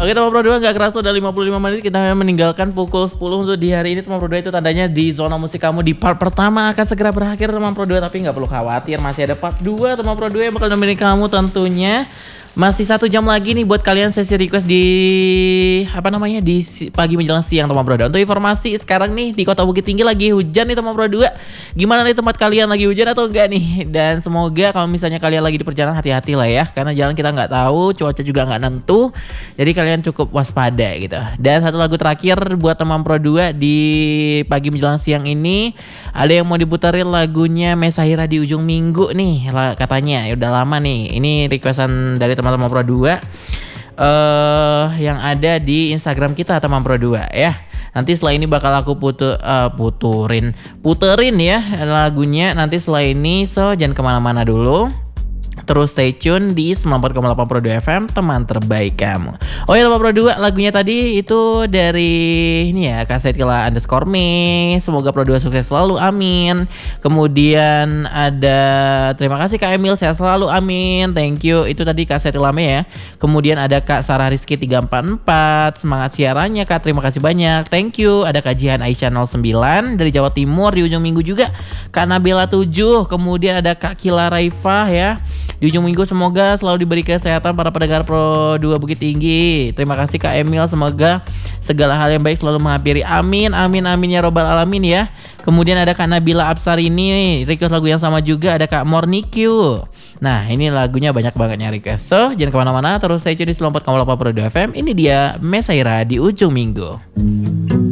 Oke teman Pro 2, gak kerasa udah 55 menit kita meninggalkan pukul 10 untuk di hari ini teman Pro 2. Itu tandanya di zona musik kamu di part pertama akan segera berakhir teman Pro 2. Tapi gak perlu khawatir, masih ada part 2 teman Pro 2 yang bakal nemenin kamu tentunya. Masih 1 jam lagi nih buat kalian sesi request di di pagi menjelang siang teman Pro 2. Untuk informasi sekarang nih di Kota Bukit Tinggi lagi hujan nih teman Pro 2. Gimana nih tempat kalian, lagi hujan atau enggak nih? Dan semoga kalau misalnya kalian lagi di perjalanan hati-hati lah ya, karena jalan kita nggak tahu, cuaca juga nggak nentu. Jadi kalian cukup waspada gitu. Dan satu lagu terakhir buat teman Pro 2 di pagi menjelang siang ini, ada yang mau diputerin lagunya Mesahira di ujung minggu nih katanya. Ya udah lama nih. Ini requestan dari teman-teman Pro 2 yang ada di Instagram kita teman Pro 2 ya. Nanti setelah ini bakal aku puterin ya lagunya nanti setelah ini. So jangan kemana-mana dulu. Terus stay tune di 94,8 Pro 2 FM, teman terbaik kamu. Oh ya teman Pro 2, lagunya tadi itu dari ini ya, Kasetila _me. Semoga Pro 2 sukses selalu, amin. Kemudian ada terima kasih Kak Emil, sehat selalu, amin. Thank you, itu tadi Kasetilame ya. Kemudian ada Kak Sarah Rizky 344, semangat siarannya Kak, terima kasih banyak, thank you. Ada Kak Jihan Aisyah 09 dari Jawa Timur di ujung minggu juga. Kak Nabila 7, kemudian ada Kak Kila Raifah ya di ujung minggu. Semoga selalu diberi kesehatan para pendengar Pro 2 Bukit Tinggi. Terima kasih Kak Emil, semoga segala hal yang baik selalu menghampiri, amin amin amin ya robbal alamin ya. Kemudian ada Kak Nabila Absarini request lagu yang sama juga. Ada Kak Mornikyu. Nah ini lagunya banyak banget yang request. So jangan kemana-mana, terus stay tune di 94,8 Pro 2 FM. Ini dia Mesahira di ujung minggu.